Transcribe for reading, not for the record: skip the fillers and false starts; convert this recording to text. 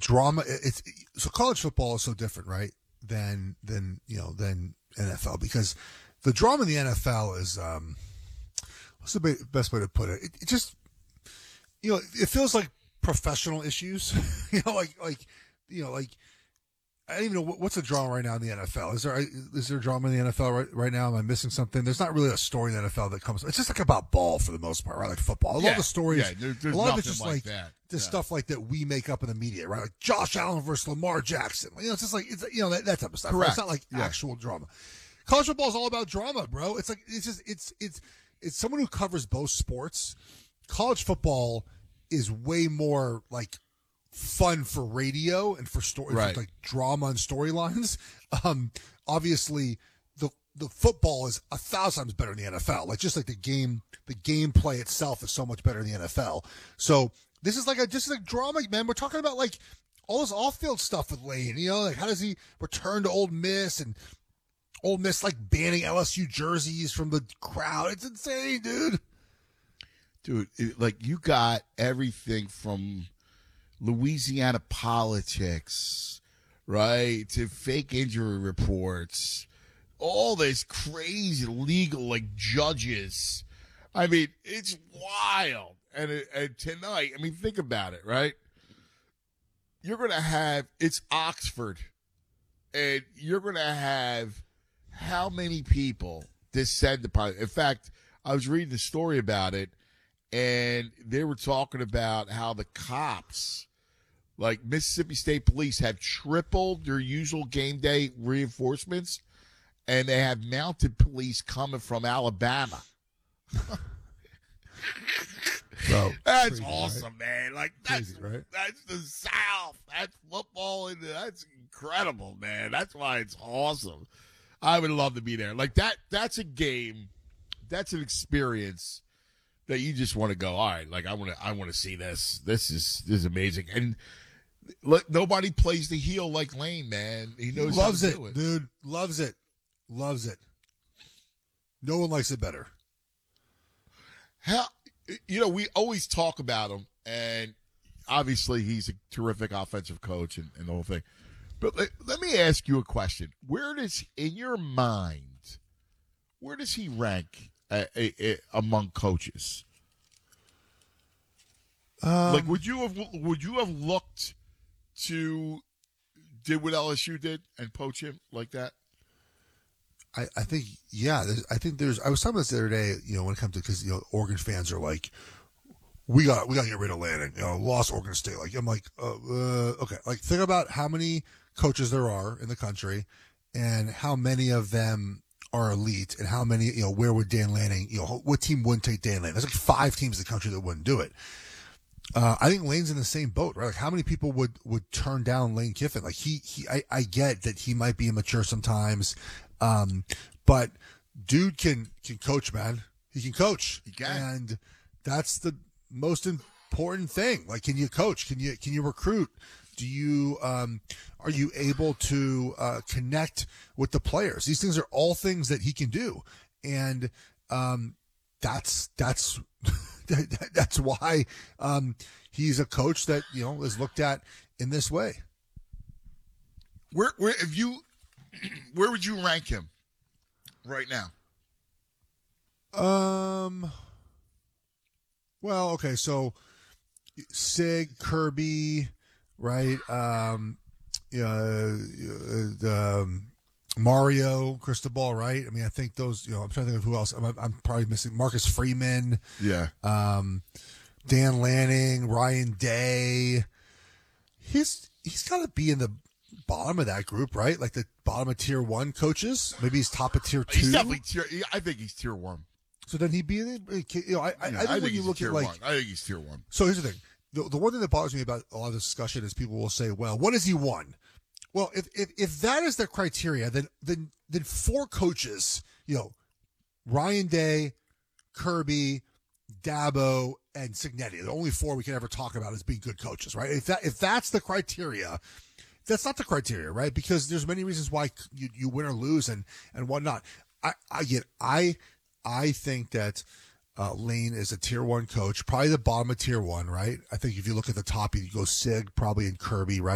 drama. So college football is so different, right? Than NFL, because the drama in the NFL is what's the best way to put it? It just, it feels like professional issues. Like I don't even know what's the drama right now in the NFL. Is there drama in the NFL right now? Am I missing something? There's not really a story in the NFL that comes. It's just like about ball for the most part, right? Like football. A lot of the stories, there's a lot of it's just like that. Stuff like that we make up in the media, right? Like Josh Allen versus Lamar Jackson. It's just like that type of stuff. Right? It's not like actual drama. College football is all about drama, bro. It's like it's someone who covers both sports. College football is way more like fun for radio and for stories, right. like drama and storylines. Obviously, the football is 1,000 times better in the NFL. Like just like the gameplay itself is so much better in the NFL. So this is like drama, man. We're talking about like all this off-field stuff with Lane. Like how does he return to Ole Miss, and Ole Miss like banning LSU jerseys from the crowd? It's insane, dude. Dude, like you got everything from Louisiana politics, right, to fake injury reports, all this crazy legal, like, judges. I mean, it's wild. And tonight, I mean, think about it, right? You're going to have, it's Oxford, and you're going to have how many people descend upon it. In fact, I was reading the story about it, and they were talking about how the cops, like Mississippi State Police, have tripled their usual game day reinforcements, and they have mounted police coming from Alabama. Bro, that's crazy, awesome, right? Man. Like that's crazy, right? That's the South. That's football, and that's incredible, man. That's why it's awesome. I would love to be there. Like that. That's a game. That's an experience that you just want to go. All right, like I want to see this. This is amazing. And look, nobody plays the heel like Lane, man. He knows loves how it, to do it, dude. Loves it. No one likes it better. How we always talk about him, and obviously he's a terrific offensive coach and the whole thing. But let me ask you a question: in your mind, where does he rank among coaches? Like, would you have looked to did what LSU did and poach him like that? I think, yeah. I think I was talking about this the other day, when it comes to, because, Oregon fans are like, we got to get rid of Lanning, lost Oregon State. Like, I'm like, okay. Like, think about how many coaches there are in the country and how many of them are elite, and how many, where would Dan Lanning, what team wouldn't take Dan Lanning? There's like 5 teams in the country that wouldn't do it. I think Lane's in the same boat, right? Like, how many people would turn down Lane Kiffin? Like, I get that he might be immature sometimes, but dude can coach, man. He can coach. He can. And that's the most important thing. Like, can you coach? Can you recruit? Do you are you able to connect with the players? These things are all things that he can do, and that's that's why he's a coach that is looked at in this way. Where would you rank him right now? Well, okay, so Sig, Kirby, right? Mario, Cristobal, right? I mean, I think those. I'm trying to think of who else. I'm probably missing Marcus Freeman. Yeah. Dan Lanning, Ryan Day. He's got to be in the bottom of that group, right? Like the bottom of tier 1 coaches. Maybe he's top of tier 2. He's definitely I think he's tier 1. So then he'd be in it. I think when you look at like, I think he's tier 1. So here's the thing. The one thing that bothers me about a lot of this discussion is people will say, well, what has he won? Well, if that is the criteria, then 4 coaches, Ryan Day, Kirby, Dabo, and Cignetti, the only 4 we can ever talk about as being good coaches, right? If that's the criteria, that's not the criteria, right? Because there's many reasons why you win or lose and whatnot. I think that Lane is a tier 1 coach, probably the bottom of tier 1, right? I think if you look at the top, you go Sig, probably, and Kirby, right?